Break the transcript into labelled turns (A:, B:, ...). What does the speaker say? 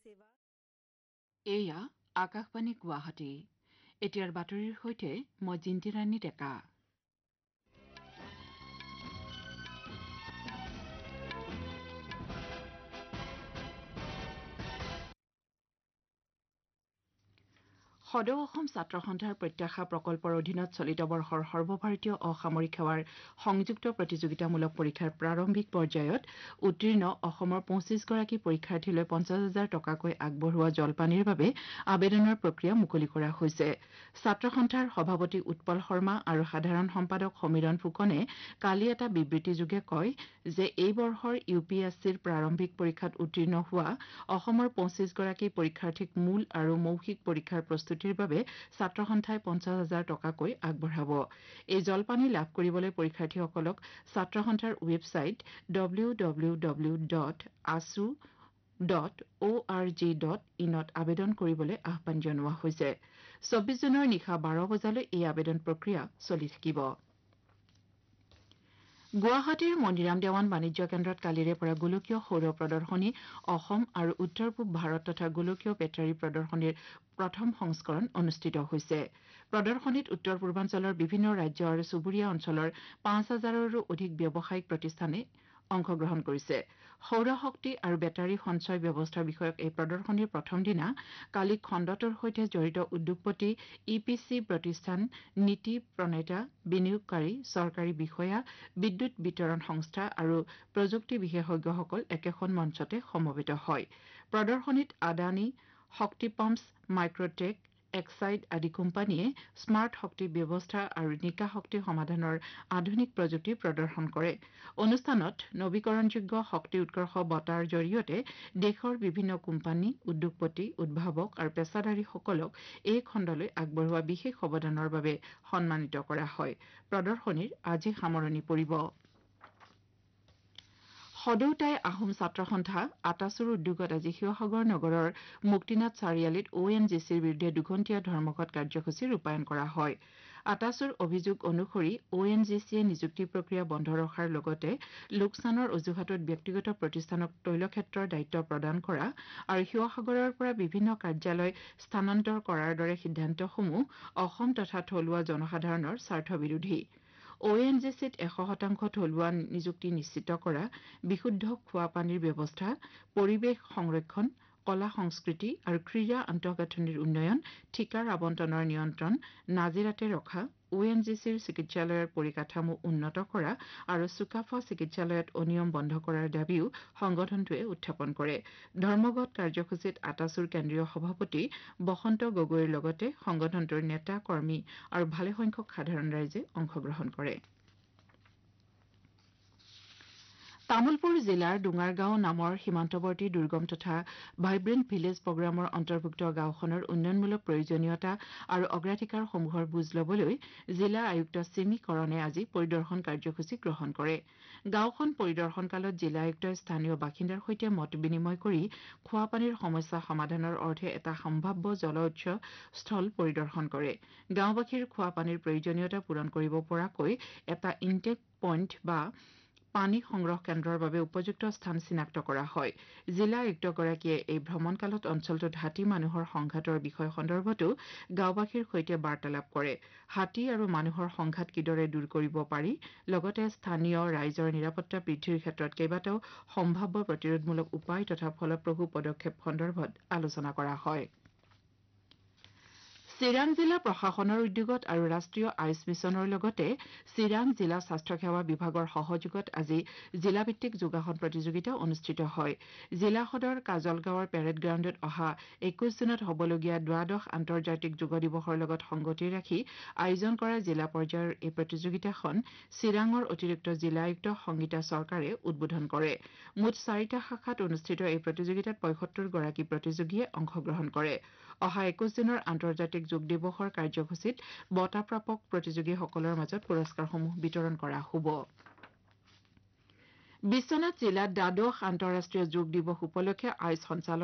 A: এয়া আকাশবাণী গুৱাহাটী এতিয়াৰ বাতৰিৰ সৈতে মই জিন্তিৰাণী ডেকা সদৌ অসম ছাত্ৰ সন্থাৰ প্ৰত্যাশা প্ৰকল্পৰ অধীনত চলিত বৰ্ষৰ সৰ্বভাৰতীয় অসামৰিক সেৱাৰ সংযুক্ত প্ৰতিযোগিতামূলক পৰীক্ষাৰ প্ৰাৰম্ভিক পৰ্যায়ত উত্তীৰ্ণ অসমৰ ২৫গৰাকী পৰীক্ষাৰ্থীলৈ ৫০,০০০ টকাকৈ আগবঢ়োৱা জলপানিৰ বাবে আবেদনৰ প্ৰক্ৰিয়া মুকলি কৰা হৈছে ছাত্ৰ সন্থাৰ সভাপতি উৎপল শৰ্মা আৰু সাধাৰণ সম্পাদক সমীৰণ ফুকনে কালি এটা বিবৃতিযোগে কয় যে এই বৰ্ষৰ UPSCৰ প্ৰাৰম্ভিক পৰীক্ষাত উত্তীৰ্ণ হোৱা অসমৰ ২৫গৰাকী পৰীক্ষাৰ্থীক মূল আৰু মৌখিক পৰীক্ষাৰ প্ৰস্তুতিৰ বাবে ছাত্ৰ সন্থাই ৫০,০০০ টকাকৈ আগবঢ়াব এই জলপানি লাভ কৰিবলৈ পৰীক্ষাৰ্থীসকলক ছাত্ৰ সন্থাৰ ৱেবছাইট www.asu.org.in ত আবেদন কৰিবলৈ আহ্বান জনোৱা হৈছে ২৪ জুনৰ নিশা ১২ বজালৈ এই আবেদন প্ৰক্ৰিয়া চলি থাকিব গুৱাহাটীৰ মণিৰাম দেৱান বাণিজ্য কেন্দ্ৰত কালিৰে পৰা গোলকীয় সৌৰ প্ৰদৰ্শনী অসম আৰু উত্তৰ পূব ভাৰত তথা গোলকীয় বেটাৰী প্ৰদৰ্শনীৰ প্ৰথম সংস্কৰণ অনুষ্ঠিত হৈছে প্ৰদৰ্শনীত উত্তৰ পূৰ্বাঞ্চলৰ বিভিন্ন ৰাজ্য আৰু চুবুৰীয়া অঞ্চলৰ ৫,০০০ৰো অধিক ব্যৱসায়িক প্ৰতিষ্ঠানে অংশগ্ৰহণ কৰিছে সৌৰ শক্তি আৰু বেটাৰী সঞ্চয় ব্যৱস্থা বিষয়ক এই প্ৰদৰ্শনীৰ প্ৰথম দিনা কালি খণ্ডটোৰ সৈতে জড়িত উদ্যোগপতি EPC প্ৰতিষ্ঠান নীতি প্ৰণেতা বিনিয়োগকাৰী চৰকাৰী বিষয়া বিদ্যুৎ বিতৰণ সংস্থা আৰু প্ৰযুক্তি বিশেষজ্ঞসকল একেখন মঞ্চতে সমবেত হয় প্ৰদৰ্শনীত আদানী শক্তি পাম্পছ মাইক্ৰটেক এক্সাইড আদি কোম্পানীয়ে স্মাৰ্ট শক্তি ব্যৱস্থা আৰু নিকা শক্তি সমাধানৰ আধুনিক প্ৰযুক্তি প্ৰদৰ্শন কৰে অনুষ্ঠানত নৱীকৰণযোগ্য শক্তি উৎকৰ্ষ বঁটাৰ জৰিয়তে দেশৰ বিভিন্ন কোম্পানী উদ্যোগপতি উদ্ভাৱক আৰু পেছাদাৰীসকলক এই খণ্ডলৈ আগবঢ়োৱা বিশেষ অৱদানৰ বাবে সন্মানিত কৰা হয় প্ৰদৰ্শনীৰ আজি সামৰণি পৰিব সদৌতাই আহোম ছাত্ৰ সন্থা আটাছুৰ উদ্যোগত আজি শিৱসাগৰ নগৰৰ মুক্তিনাথ চাৰিআলিত ONGCৰ বিৰুদ্ধে দুঘণ্টীয়া ধৰ্মঘট কাৰ্যসূচী ৰূপায়ণ কৰা হয় আটাছুৰ অভিযোগ অনুসৰি ONGCয়ে নিযুক্তি প্ৰক্ৰিয়া বন্ধ ৰখাৰ লগতে লোকচানৰ অজুহাতত ব্যক্তিগত প্ৰতিষ্ঠানক তৈলক্ষেত্ৰৰ দায়িত্ব প্ৰদান কৰা আৰু শিৱসাগৰৰ পৰা বিভিন্ন কাৰ্যালয় স্থানান্তৰ কৰাৰ দৰে সিদ্ধান্তসমূহ অসম তথা থলুৱা জনসাধাৰণৰ স্বাৰ্থ বিৰোধী ONGCত ১০০% থলুৱা নিযুক্তি নিশ্চিত কৰা বিশুদ্ধ খোৱা পানীৰ ব্যৱস্থা পৰিৱেশ সংৰক্ষণ কলা সংস্কৃতি আৰু ক্ৰীড়া আন্তঃগাঁথনিৰ উন্নয়ন ঠিকাৰ আবণ্টনৰ নিয়ন্ত্ৰণ নাজিৰাতে ৰখা ONGCৰ চিকিৎসালয়ৰ পৰিকাঠামো উন্নত কৰা আৰু চুকাফা চিকিৎসালয়ত অনিয়ম বন্ধ কৰাৰ দাবীও সংগঠনটোৱে উত্থাপন কৰে ধৰ্মঘট কাৰ্যসূচীত আটাছুৰ কেন্দ্ৰীয় সভাপতি বসন্ত গগৈৰ লগতে সংগঠনটোৰ নেতা কৰ্মী আৰু ভালেসংখ্যক সাধাৰণ ৰাইজে অংশগ্ৰহণ কৰে তামুলপুৰ জিলাৰ ডুঙাৰগাঁও নামৰ সীমান্তৱৰ্তী দুৰ্গম তথা ভাইব্ৰেণ্ট ভিলেজ প্ৰগ্ৰামৰ অন্তৰ্ভুক্ত গাঁওখনৰ উন্নয়নমূলক প্ৰয়োজনীয়তা আৰু অগ্ৰাধিকাৰসমূহৰ বুজ ল'বলৈ জিলা আয়ুক্ত চিমি কৰণে আজি পৰিদৰ্শন কাৰ্যসূচী গ্ৰহণ কৰে গাঁওখন পৰিদৰ্শনকালত জিলা আয়ুক্তই স্থানীয় বাসিন্দাৰ সৈতে মত বিনিময় কৰি খোৱাপানীৰ সমস্যা সমাধানৰ অৰ্থে এটা সম্ভাৱ্য জলউৎস স্থল পৰিদৰ্শন কৰে গাঁওবাসীৰ খোৱাপানীৰ প্ৰয়োজনীয়তা পূৰণ কৰিব পৰাকৈ এটা ইনটেক পইণ্ট বা পানী সংগ্ৰহ কেন্দ্ৰৰ বাবে উপযুক্ত স্থান চিনাক্ত কৰা হয় জিলা আয়ুক্তগৰাকীয়ে এই ভ্ৰমণকালত অঞ্চলটোত হাতী মানুহৰ সংঘাতৰ বিষয় সন্দৰ্ভতো গাঁওবাসীৰ সৈতে বাৰ্তালাপ কৰে হাতী আৰু মানুহৰ সংঘাত কিদৰে দূৰ কৰিব পাৰি লগতে স্থানীয় ৰাইজৰ নিৰাপত্তা বৃদ্ধিৰ ক্ষেত্ৰত কেইবাটাও সম্ভাৱ্য প্ৰতিৰোধমূলক উপায় তথা ফলপ্ৰসূ পদক্ষেপ সন্দৰ্ভত আলোচনা কৰা হয় চিৰাং জিলা প্ৰশাসনৰ উদ্যোগত আৰু ৰাষ্ট্ৰীয় আয়ুষ মিছনৰ লগতে চিৰাং জিলা স্বাস্থ্য সেৱা বিভাগৰ সহযোগত আজি জিলাভিত্তিক যোগাসন প্ৰতিযোগিতা অনুষ্ঠিত হয় জিলা সদৰ কাজলগাঁৱৰ পেৰেড গ্ৰাউণ্ডত অহা ২১ জুনত হ'বলগীয়া দ্বাদশ আন্তৰ্জাতিক যোগ দিৱসৰ লগত সংগতি ৰাখি আয়োজন কৰা জিলা পৰ্যায়ৰ এই প্ৰতিযোগিতাখন চিৰাঙৰ অতিৰিক্ত জিলা আয়ুক্ত সংগীতা চৰকাৰে উদ্বোধন কৰে মুঠ ৪টা শাখাত অনুষ্ঠিত এই প্ৰতিযোগিতাত ৭৫ গৰাকী প্ৰতিযোগীয়ে অংশগ্ৰহণ কৰে অহা ২১ জুনৰ আন্তৰ্জাতিক যোগ দিৱসৰ কাৰ্যসূচীত বঁটাপ্ৰাপক প্ৰতিযোগীসকলৰ মাজত পুৰস্কাৰসমূহ বিতৰণ কৰা হ'ব বিশ্বনাথ জিলাত দ্বাদশ আন্তঃৰাষ্ট্ৰীয় যোগ দিৱস উপলক্ষে আয়ুষ সঞ্চালক